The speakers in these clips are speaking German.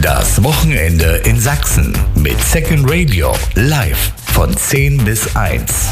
Das Wochenende in Sachsen mit Second Radio live von 10 bis 1.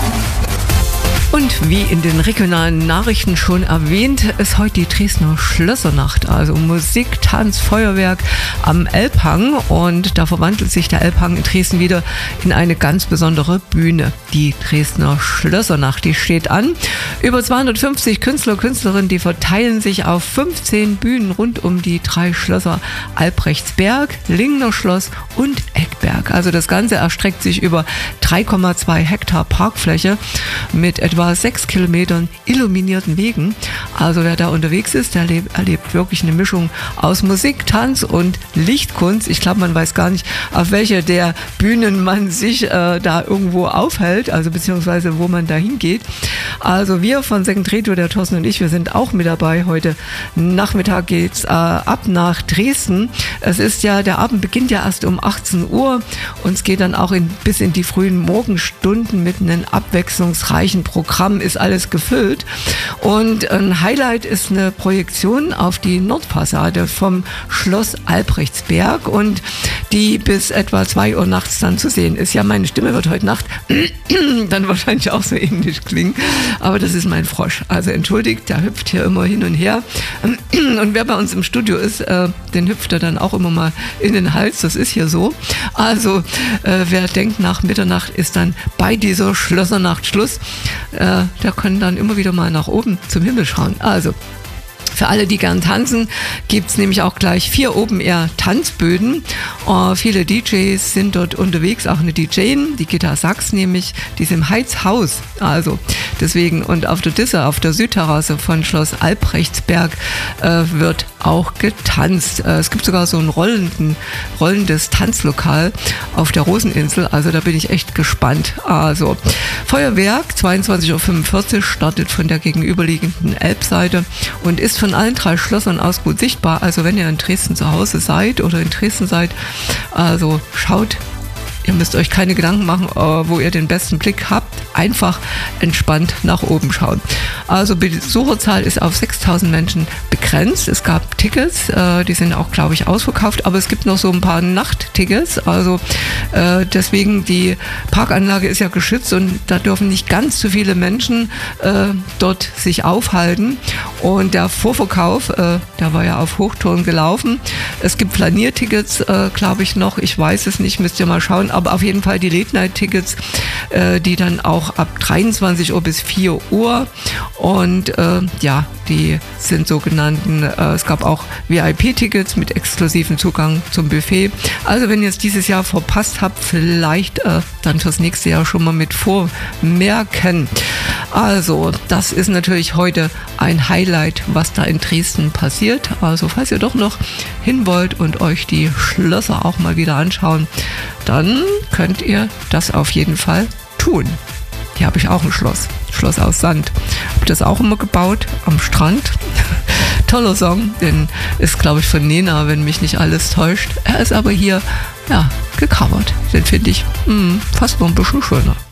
Und wie in den regionalen Nachrichten schon erwähnt, ist heute die Dresdner Schlössernacht, also Musik, Tanz, Feuerwerk am Elbhang. Und da verwandelt sich der Elbhang in Dresden wieder in eine ganz besondere Bühne. Die Dresdner Schlössernacht, die steht an. Über 250 Künstler, Künstlerinnen, die verteilen sich auf 15 Bühnen rund um die 3 Schlösser Albrechtsberg, Lingner Schloss und Eckberg. Also das Ganze erstreckt sich über 3,2 Hektar Parkfläche mit etwa 6 Kilometern illuminierten Wegen. Also wer da unterwegs ist, der erlebt wirklich eine Mischung aus Musik, Tanz und Lichtkunst. Ich glaube, man weiß gar nicht, auf welcher der Bühnen man sich da irgendwo aufhält, also beziehungsweise wo man da hingeht. Also wir von Second Radio, der Thorsten und ich, wir sind auch mit dabei. Heute Nachmittag geht's ab nach Dresden. Es ist ja, der Abend beginnt ja erst um 18 Uhr und es geht dann auch bis in die frühen Morgenstunden mit einem abwechslungsreichen Programm, ist alles gefüllt. Und ein Highlight ist eine Projektion auf die Nordfassade vom Schloss Albrechtsberg und die bis etwa 2 Uhr nachts dann zu sehen ist. Ja, meine Stimme wird heute Nacht dann wahrscheinlich auch so ähnlich klingen, aber das ist mein Frosch. Also entschuldigt, der hüpft hier immer hin und her. Und wer bei uns im Studio ist, den hüpft er dann auch immer mal in den Hals. Das ist hier so. Also wer denkt, nach Mitternacht ist dann bei dieser Schlössernacht Schluss, der kann dann immer wieder mal nach oben zum Himmel schauen. Also für alle, die gern tanzen, gibt es nämlich auch gleich 4 Open-Air-Tanzböden. Viele DJs sind dort unterwegs, auch eine DJin, die Gitta Sachs nämlich, die ist im Heizhaus. Also deswegen, und auf der Disse, auf der Südterrasse von Schloss Albrechtsberg wird auch getanzt. Es gibt sogar so ein rollendes Tanzlokal auf der Roseninsel, also da bin ich echt gespannt. Also Feuerwerk, 22:45 Uhr, startet von der gegenüberliegenden Elbseite und ist von allen 3 Schlössern aus gut sichtbar. Also wenn ihr in Dresden zu Hause seid oder in Dresden seid, also schaut, ihr müsst euch keine Gedanken machen, wo ihr den besten Blick habt. Einfach entspannt nach oben schauen. Also Besucherzahl ist auf 6.000 Menschen begrenzt. Es gab Tickets, die sind auch, glaube ich, ausverkauft, aber es gibt noch so ein paar Nachttickets. Also deswegen, die Parkanlage ist ja geschützt und da dürfen nicht ganz so viele Menschen dort sich aufhalten. Und der Vorverkauf, der war ja auf Hochtouren gelaufen. Es gibt Flaniertickets, glaube ich, noch. Ich weiß es nicht, müsst ihr mal schauen. Aber auf jeden Fall die Late-Night-Tickets, die dann auch ab 23 Uhr bis 4 Uhr und ja, die sind sogenannten, es gab auch VIP-Tickets mit exklusivem Zugang zum Buffet. Also wenn ihr es dieses Jahr verpasst habt, vielleicht dann fürs nächste Jahr schon mal mit vormerken. Also das ist natürlich heute ein Highlight, was da in Dresden passiert. Also falls ihr doch noch hin wollt und euch die Schlösser auch mal wieder anschauen, dann könnt ihr das auf jeden Fall tun. Hier habe ich auch ein Schloss aus Sand. Habe das auch immer gebaut am Strand. Toller Song, den ist, glaube ich, von Nena, wenn mich nicht alles täuscht. Er ist aber hier, ja, gecovert. Den finde ich fast noch ein bisschen schöner.